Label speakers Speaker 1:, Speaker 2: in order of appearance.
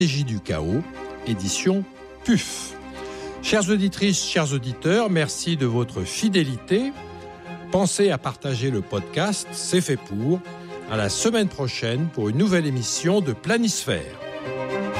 Speaker 1: Stratégie du chaos, édition PUF. Chères auditrices, chers auditeurs, merci de votre fidélité. Pensez à partager le podcast, c'est fait pour. À la semaine prochaine pour une nouvelle émission de Planisphère.